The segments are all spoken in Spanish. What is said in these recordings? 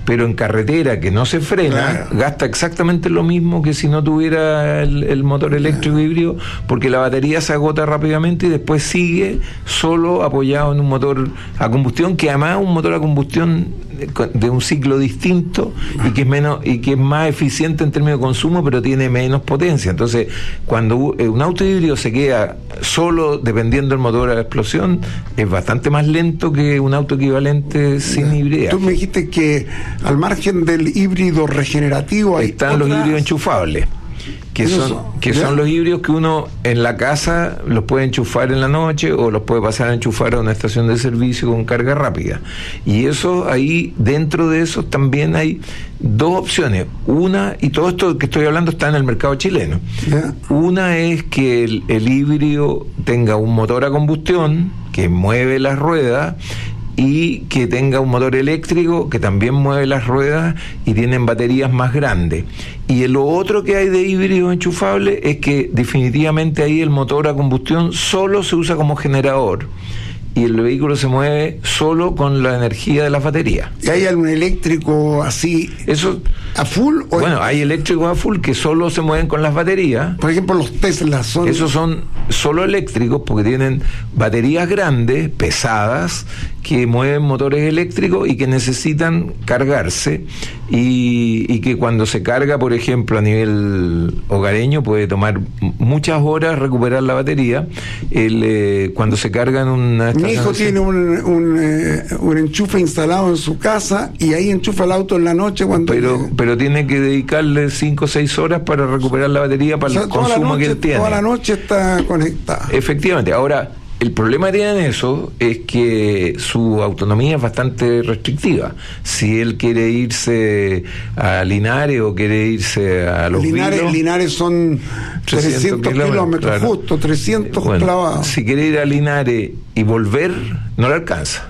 pero en carretera que no se frena, gasta exactamente lo mismo que si no tuviera el motor eléctrico híbrido, porque la batería se agota rápidamente y después sigue solo apoyado en un motor a combustión, que además es un motor a combustión de un ciclo distinto y que es menos y que es más eficiente en términos de consumo, pero tiene menos potencia. Entonces, cuando un auto híbrido se queda solo dependiendo del motor a explosión, es bastante más lento que un auto equivalente sin hibridez. Tú me dijiste que al margen del híbrido regenerativo están los híbridos enchufables, que son los híbridos que uno en la casa los puede enchufar en la noche o los puede pasar a enchufar a una estación de servicio con carga rápida. Y eso ahí, dentro de esos también hay dos opciones. Una, y todo esto que estoy hablando está en el mercado chileno. Una es que el híbrido tenga un motor a combustión que mueve las ruedas y que tenga un motor eléctrico que también mueve las ruedas y tienen baterías más grandes. Y lo otro que hay de híbrido enchufable es que definitivamente ahí el motor a combustión solo se usa como generador y el vehículo se mueve solo con la energía de las baterías. ¿Y hay algún eléctrico así eso a full? Bueno, hay eléctricos a full que solo se mueven con las baterías. Por ejemplo, los Tesla son... Esos son solo eléctricos porque tienen baterías grandes, pesadas, que mueven motores eléctricos y que necesitan cargarse y que cuando se carga, por ejemplo, a nivel hogareño puede tomar muchas horas recuperar la batería. Cuando se carga en una estación... Mi hijo tiene un enchufe instalado en su casa y ahí enchufa el auto en la noche cuando... Pero tiene que dedicarle 5 o 6 horas para recuperar la batería para el consumo que él tiene. Toda la noche está conectada. Efectivamente. Ahora, el problema que tienen eso es que su autonomía es bastante restrictiva. Si él quiere irse a Linares o quiere irse a Los Vilos... Linares son 300 kilómetros, claro. Justo, 300 clavados. Si quiere ir a Linares y volver, no le alcanza.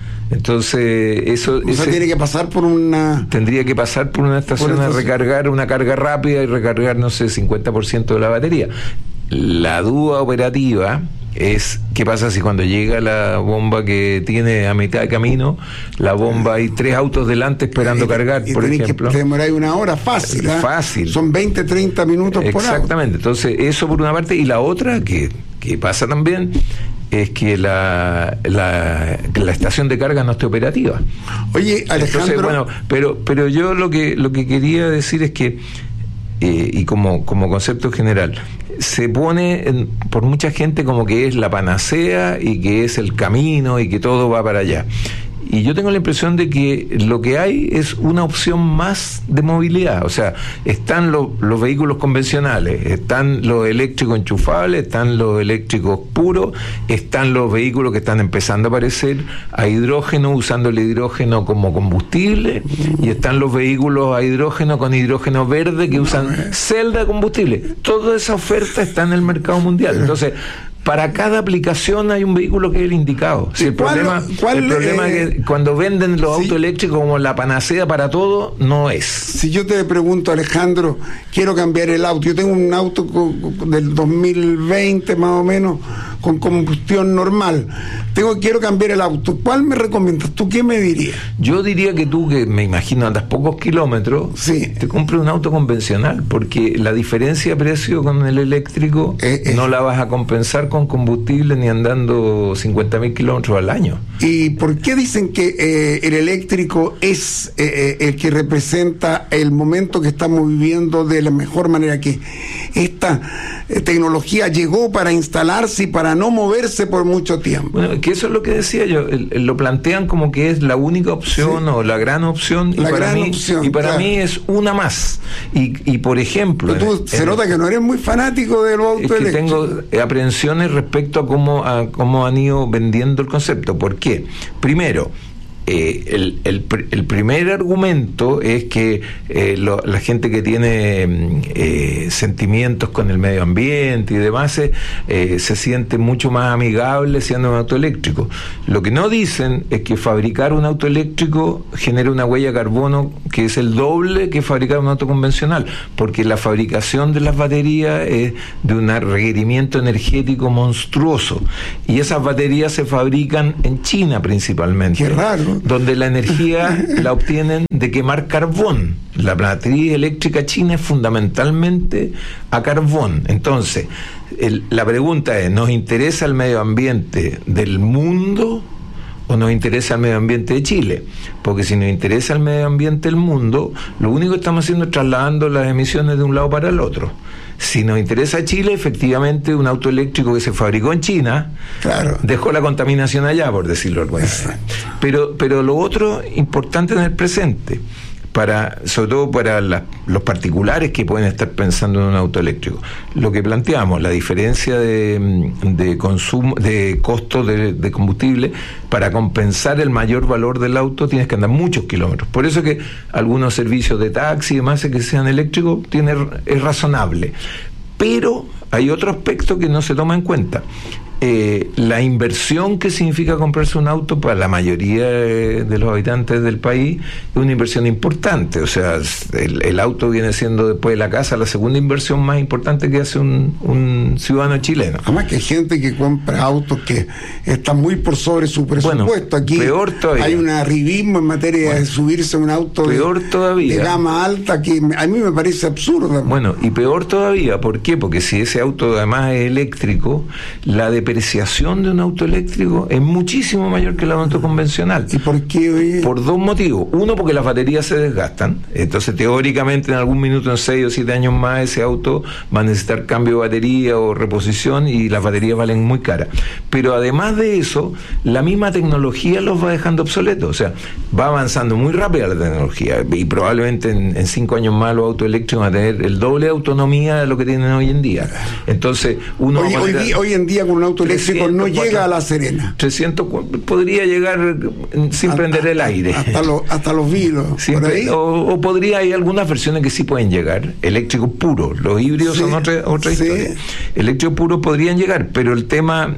Entonces eso tiene que pasar por tendría que pasar por una estación a recargar una carga rápida y recargar, no sé, 50% de la batería. La duda operativa es qué pasa si cuando llega la bomba que tiene a mitad de camino, la bomba hay 3 autos delante esperando cargar, por ejemplo. Que demorar una hora fácil. Fácil. Son 20, 30 minutos por hora. Exactamente. Entonces eso por una parte, y la otra que pasa también es que la estación de carga no esté operativa. Oye, Alejandro... Entonces, bueno, pero yo lo que quería decir es que y como concepto general, se pone por mucha gente como que es la panacea y que es el camino y que todo va para allá. Y yo tengo la impresión de que lo que hay es una opción más de movilidad. O sea, están los vehículos convencionales, están los eléctricos enchufables, están los eléctricos puros, están los vehículos que están empezando a aparecer a hidrógeno, usando el hidrógeno como combustible, y están los vehículos a hidrógeno con hidrógeno verde que usan celda de combustible. Toda esa oferta está en el mercado mundial. Entonces, para cada aplicación hay un vehículo que es el indicado. Si el problema es que cuando venden los autos eléctricos como la panacea para todo, no es. Si yo te pregunto, Alejandro, quiero cambiar el auto. Yo tengo un auto del 2020 más o menos, con combustión normal. Quiero cambiar el auto. ¿Cuál me recomiendas? ¿Tú qué me dirías? Yo diría que tú, que me imagino andas pocos kilómetros, te compres un auto convencional, porque la diferencia de precio con el eléctrico no la vas a compensar con combustible ni andando 50.000 kilómetros al año. ¿Y por qué dicen que el eléctrico es el que representa el momento que estamos viviendo de la mejor manera? Que esta tecnología llegó para instalarse y para no moverse por mucho tiempo. Bueno, que eso es lo que decía yo, lo plantean como que es la única opción o la gran opción, y para mí es una más. Y por ejemplo, pero tú se nota que no eres muy fanático de los autos eléctricos. Tengo aprehensiones respecto a cómo han ido vendiendo el concepto. ¿Por qué? Primero, el primer argumento es que la gente que tiene sentimientos con el medio ambiente y demás se siente mucho más amigable siendo un auto eléctrico. Lo que no dicen es que fabricar un auto eléctrico genera una huella de carbono que es el doble que fabricar un auto convencional, porque la fabricación de las baterías es de un requerimiento energético monstruoso, y esas baterías se fabrican en China principalmente. Qué raro. donde la energía la obtienen de quemar carbón. La matriz eléctrica china es fundamentalmente a carbón. Entonces, la pregunta es, ¿nos interesa el medio ambiente del mundo o nos interesa el medio ambiente de Chile? Porque si nos interesa el medio ambiente del mundo, lo único que estamos haciendo es trasladando las emisiones de un lado para el otro. Si nos interesa Chile, efectivamente un auto eléctrico que se fabricó en China, claro, dejó la contaminación allá, por decirlo de alguna manera. Pero lo otro importante en el presente, sobre todo para los particulares que pueden estar pensando en un auto eléctrico, lo que planteamos, la diferencia de consumo, de costo de combustible, para compensar el mayor valor del auto tienes que andar muchos kilómetros. Por eso que algunos servicios de taxi y demás que sean eléctricos es razonable. Pero hay otro aspecto que no se toma en cuenta. La inversión que significa comprarse un auto para la mayoría de los habitantes del país es una inversión importante. O sea, el auto viene siendo, después de la casa, la segunda inversión más importante que hace un ciudadano chileno. Además que hay gente que compra autos que están muy por sobre su presupuesto. Bueno, aquí peor todavía. Hay un arribismo en materia de subirse a un auto de gama alta que a mí me parece absurdo. Bueno, y peor todavía, ¿por qué? Porque si ese auto además es eléctrico, la depreciación de un auto eléctrico es muchísimo mayor que el auto convencional. ¿Y por qué, oye? Por dos motivos. Uno, porque las baterías se desgastan. Entonces, teóricamente, en algún minuto, en 6 o 7 años más, ese auto va a necesitar cambio de batería o reposición, y las baterías valen muy caras. Pero además de eso, la misma tecnología los va dejando obsoletos. O sea, va avanzando muy rápido la tecnología, y probablemente en 5 años más los autos eléctricos van a tener el doble de autonomía de lo que tienen hoy en día. Entonces, uno hoy en día con un auto eléctrico no llega a La Serena. 300 podría llegar sin prender el aire. Hasta los vidrios. O podría, hay algunas versiones que sí pueden llegar, eléctricos puros. Los híbridos son otra historia. Eléctricos puros podrían llegar, pero el tema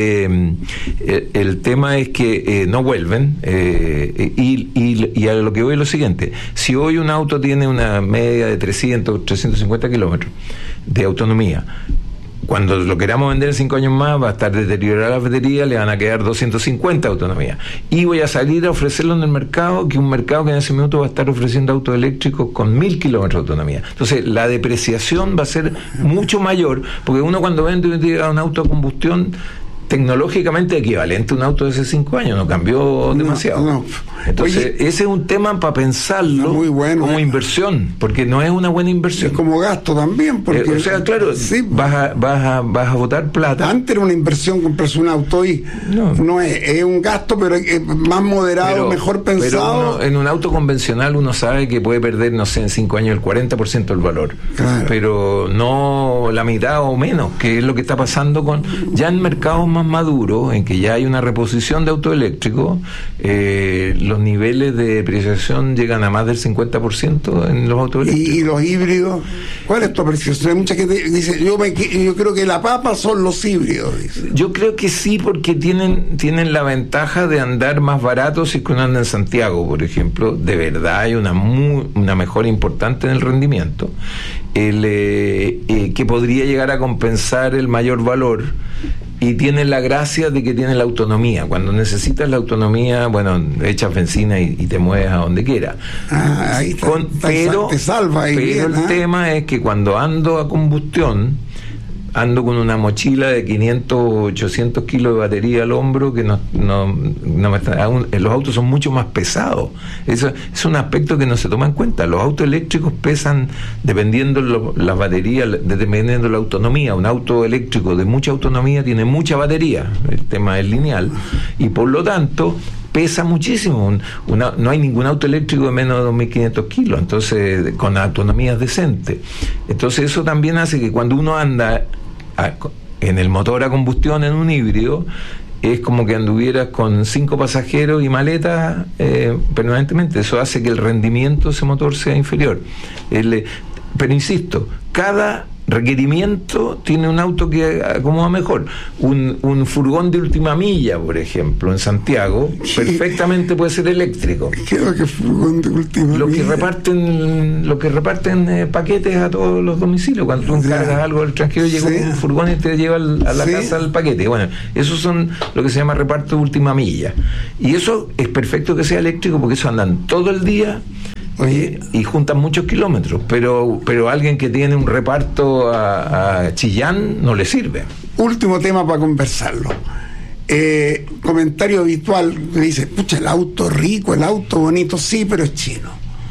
es que no vuelven. Y a lo que voy es lo siguiente: si hoy un auto tiene una media de 350 kilómetros de autonomía, cuando lo queramos vender en 5 años más, va a estar deteriorada la batería, le van a quedar 250 de autonomía. Y voy a salir a ofrecerlo en el mercado, que un mercado que en ese minuto va a estar ofreciendo autos eléctricos con 1000 kilómetros de autonomía. Entonces, la depreciación va a ser mucho mayor, porque uno cuando vende un auto a combustión, tecnológicamente equivalente a un auto de hace 5 años, no cambió demasiado. Entonces, ese es un tema para pensarlo muy bueno, como inversión, porque no es una buena inversión. Es como gasto también, porque o sea, claro, vas a botar plata. Antes era una inversión comprarse un auto, y no es un gasto, pero es más moderado, mejor pensado. Pero en un auto convencional uno sabe que puede perder, no sé, en 5 años el 40% del valor. Claro. Pero no la mitad o menos, que es lo que está pasando ya en mercados más maduro, en que ya hay una reposición de auto eléctrico, los niveles de depreciación llegan a más del 50% en los autos eléctricos. ¿Y los híbridos? ¿Cuál es tu apreciación? Hay mucha gente que dice, yo creo que la papa son los híbridos, dice. Yo creo que sí, porque tienen la ventaja de andar más baratos si uno anda en Santiago, por ejemplo. De verdad hay una mejora importante en el rendimiento, que podría llegar a compensar el mayor valor. Y tiene la gracia de que tiene la autonomía. Cuando necesitas la autonomía, bueno, echas benzina y te mueves a donde quiera. Ahí te salva ahí. Pero el tema es que cuando ando a combustión, ando con una mochila de 500 o 800 kilos de batería al hombro, que no me está, los autos son mucho más pesados. Eso es un aspecto que no se toma en cuenta. Los autos eléctricos pesan dependiendo las baterías, dependiendo la autonomía. Un auto eléctrico de mucha autonomía tiene mucha batería, el tema es lineal, y por lo tanto pesa muchísimo. No hay ningún auto eléctrico de menos de 2.500 kilos, entonces, con autonomías decentes. Entonces eso también hace que cuando uno anda en el motor a combustión en un híbrido, es como que anduvieras con 5 pasajeros y maletas permanentemente. Eso hace que el rendimiento de ese motor sea inferior. pero insisto, cada requerimiento tiene un auto que acomoda mejor. Un furgón de última milla, por ejemplo, en Santiago, perfectamente puede ser eléctrico. ¿Qué es lo que es furgón de última milla? Lo que reparten paquetes a todos los domicilios. Cuando tú encargas algo del extranjero, llega un furgón y te lleva a la casa el paquete. Bueno, esos son lo que se llama reparto de última milla. Y eso es perfecto que sea eléctrico, porque eso andan todo el día. Y juntan muchos kilómetros, pero alguien que tiene un reparto a Chillán no le sirve. Último tema para conversarlo. Comentario habitual que dice: pucha, el auto rico, el auto bonito, sí, pero es chino.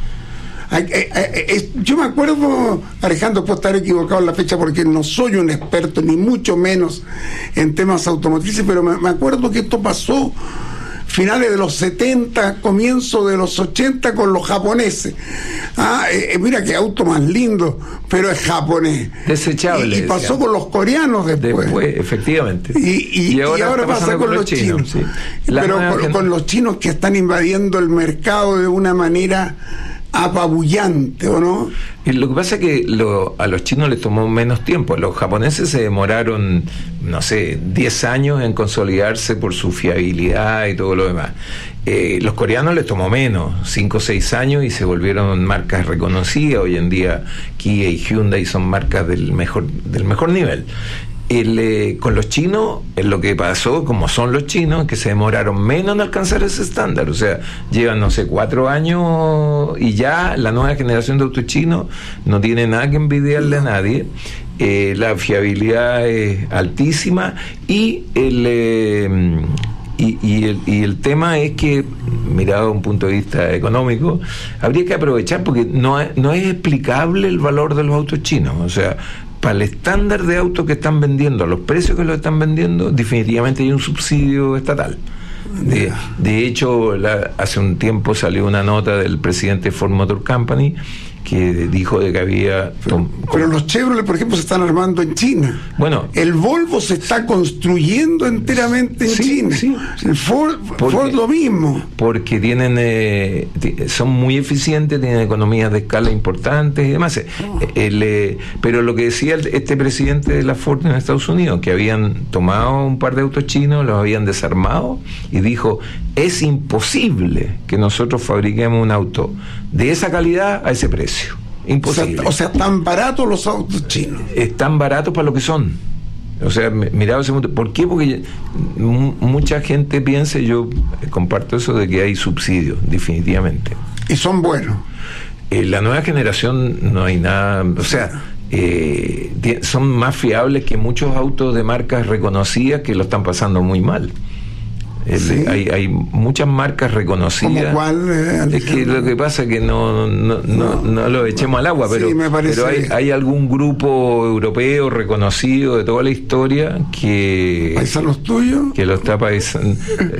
Yo me acuerdo, Alejandro, puedo estar equivocado en la fecha porque no soy un experto, ni mucho menos en temas automotrices, pero me acuerdo que esto pasó finales de los 70, comienzo de los 80 con los japoneses. Mira qué auto más lindo, pero es japonés. Desechable. Y pasó con los coreanos después. Efectivamente. Y ahora pasa con los chinos. Sí. Pero con los chinos que están invadiendo el mercado de una manera apabullante, ¿o no? Y lo que pasa es que a los chinos les tomó menos tiempo. Los japoneses se demoraron, no sé, 10 años en consolidarse por su fiabilidad y todo lo demás. Los coreanos les tomó menos, 5 o 6 años, y se volvieron marcas reconocidas. Hoy en día Kia y Hyundai son marcas del mejor nivel. Con los chinos, lo que pasó, como son los chinos, que se demoraron menos en alcanzar ese estándar. O sea, llevan, no sé, 4 años y ya la nueva generación de autos chinos no tiene nada que envidiarle a nadie. La fiabilidad es altísima y el tema es que, mirado desde un punto de vista económico, habría que aprovechar, porque no es explicable el valor de los autos chinos. O sea, para el estándar de autos que están vendiendo, a los precios que lo están vendiendo, definitivamente hay un subsidio estatal. De hecho, hace un tiempo salió una nota del presidente de Ford Motor Company que dijo de que había... Pero los Chevrolet, por ejemplo, se están armando en China. Bueno, el Volvo se está construyendo enteramente en China. Sí. El Ford lo mismo. Porque son muy eficientes, tienen economías de escala importantes y demás. Pero lo que decía este presidente de la Ford en Estados Unidos, que habían tomado un par de autos chinos, los habían desarmado, y dijo: es imposible que nosotros fabriquemos un auto de esa calidad a ese precio. Imposible. O sea, tan baratos los autos chinos. Están baratos para lo que son. O sea, mirado ese punto. ¿Por qué? Porque mucha gente piensa, y yo comparto eso, de que hay subsidios, definitivamente. Y son buenos. La nueva generación no hay nada, o sea, son más fiables que muchos autos de marcas reconocidas que lo están pasando muy mal. ¿Sí? Hay muchas marcas reconocidas. ¿Cómo cuál? Es que lo que pasa es que no lo echemos al agua, pero, sí, me parece... pero hay algún grupo europeo reconocido de toda la historia que... ¿Paisanos tuyos? Que lo está paisando.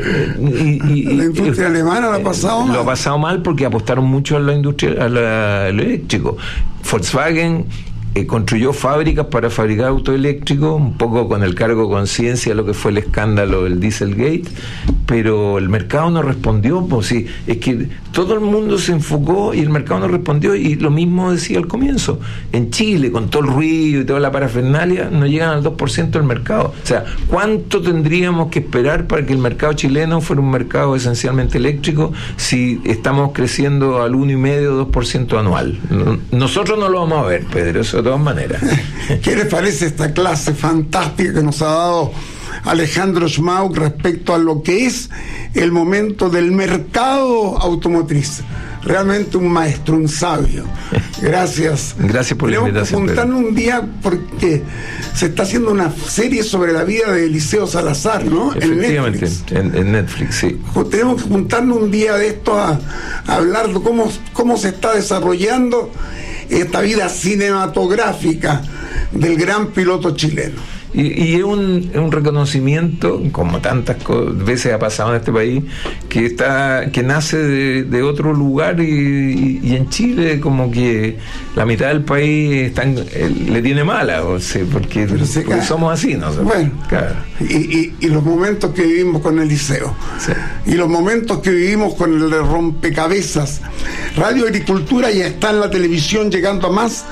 ¿La industria alemana lo ha pasado mal? Lo ha pasado mal porque apostaron mucho a la industria, al eléctrico. Volkswagen construyó fábricas para fabricar autos eléctricos, un poco con el cargo de conciencia de lo que fue el escándalo del Dieselgate, pero el mercado no respondió. Pues sí, es que todo el mundo se enfocó y el mercado no respondió, y lo mismo decía al comienzo. En Chile, con todo el ruido y toda la parafernalia, no llegan al 2% del mercado. O sea, ¿cuánto tendríamos que esperar para que el mercado chileno fuera un mercado esencialmente eléctrico si estamos creciendo al 1,5% 2% anual? Nosotros no lo vamos a ver, Pedro, eso de todas maneras. ¿Qué les parece esta clase fantástica que nos ha dado Alejandro Schmauk respecto a lo que es el momento del mercado automotriz? Realmente un maestro, un sabio. Gracias. Gracias por la invitación. Tenemos que juntarnos un día porque se está haciendo una serie sobre la vida de Eliseo Salazar, ¿no? Efectivamente, en Netflix, sí. Tenemos que juntarnos un día de esto a hablar de cómo se está desarrollando esta vida cinematográfica del gran piloto chileno. Y es un reconocimiento, como tantas veces ha pasado en este país, que nace de otro lugar, y en Chile como que la mitad del país le tiene mala, o sea, porque somos así, ¿no? Bueno, claro. Y los momentos que vivimos con Eliseo, sí, y los momentos que vivimos con el rompecabezas. Radio Agricultura ya está en la televisión, llegando a más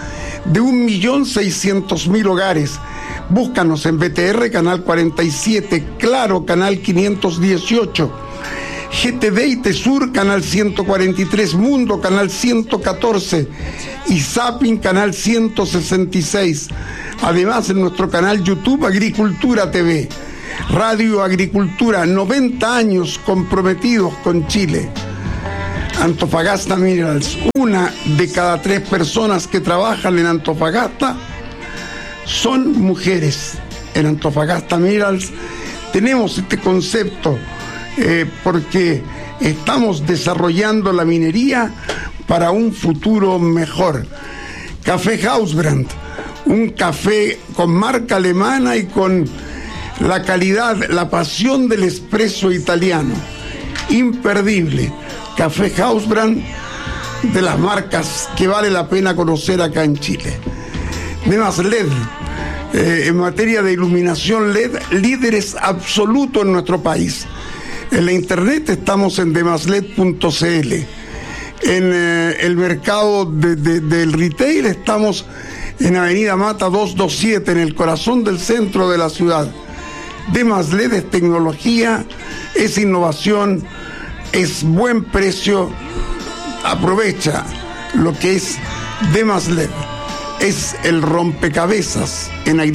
de 1.600.000 hogares. Búscanos en BTR, canal 47, Claro, canal 518, GTV y Tesur, canal 143, Mundo, canal 114 y Zapping, canal 166. Además, en nuestro canal YouTube, Agricultura TV. Radio Agricultura, 90 años comprometidos con Chile. Antofagasta Minerals, 1 de cada 3 personas que trabajan en Antofagasta son mujeres. En Antofagasta Minerals tenemos este concepto porque estamos desarrollando la minería para un futuro mejor. Café Hausbrand, un café con marca alemana y con la calidad, la pasión del espresso italiano. Imperdible. Café Hausbrand, de las marcas que vale la pena conocer acá en Chile. Demaslet, en materia de iluminación LED, líderes absolutos en nuestro país. En la internet estamos en demaslet.cl. En el mercado del retail estamos en Avenida Mata 227, en el corazón del centro de la ciudad. Demaslet es tecnología, es innovación, es buen precio. Aprovecha lo que es Demaslet. Es el rompecabezas en agricultura.